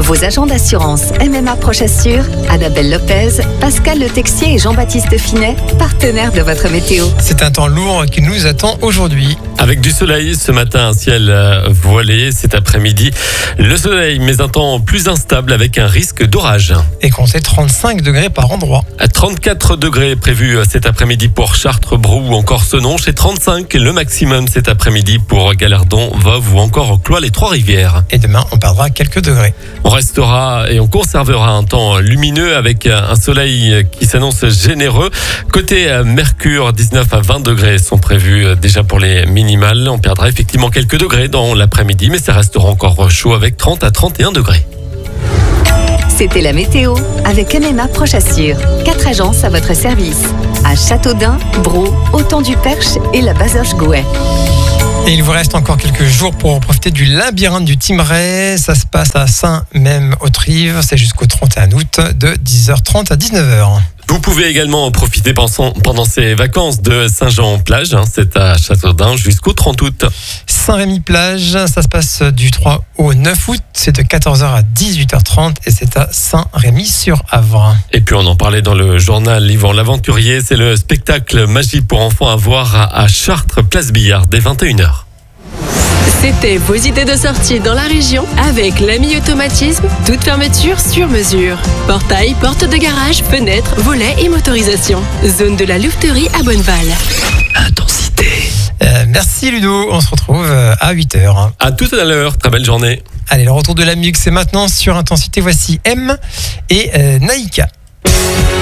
Vos agents d'assurance MMA Proche Assure, Annabelle Lopez, Pascal Le Texier et Jean-Baptiste Finet, partenaires de votre météo. C'est un temps lourd qui nous attend aujourd'hui. Avec du soleil ce matin, un ciel voilé. Cet après-midi, le soleil, mais un temps plus instable avec un risque d'orage. Et comptez 35 degrés par endroit. À 34 degrés prévus cet après-midi pour Chartres-Brou ou encore Senonches et 35 le maximum cet après-midi pour Gallardon, Voves ou encore Cloix les Trois-Rivières. Et demain, on perdra quelques degrés. On restera et on conservera un temps lumineux avec un soleil qui s'annonce généreux. Côté Mercure, 19 à 20 degrés sont prévus déjà pour les minimales. On perdra effectivement quelques degrés dans l'après-midi, mais ça restera encore chaud avec 30 à 31 degrés. C'était la météo avec MMA Proche Assure. 4 agences à votre service. À Châteaudun, Brou, Autant-du-Perche et la Bazoche-Gouet. Et il vous reste encore quelques jours pour profiter du labyrinthe du Thymerais. Ça se passe à Saint-Même-Autrive. C'est jusqu'au 31 août de 10h30 à 19h. Vous pouvez également en profiter pendant ces vacances de Saint-Jean-Plage. C'est à Châteaudun jusqu'au 30 août. Saint-Rémy-Plage, ça se passe du 3 au 9 août. C'est de 14h à 18h30 et c'est à Saint-Rémy-sur-Avre. Et puis on en parlait dans le journal Yvan l'Aventurier. C'est le spectacle Magie pour enfants à voir à Chartres, place Billard, dès 21h. C'était vos idées de sortie dans la région avec l'Ami Automatisme, toute fermeture sur mesure. Portail, porte de garage, fenêtres, volets et motorisation. Zone de la louveterie à Bonneval. Intensité. Merci Ludo, on se retrouve à 8h. À tout à l'heure, très belle journée. Allez, le retour de la musique, c'est maintenant sur Intensité. Voici M et Naïka.